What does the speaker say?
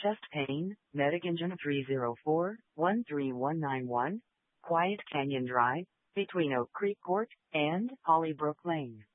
chest pain, Medic-Engine 304-13191, Quiet Canyon Drive, between Oak Creek Court and Hollybrook Lane.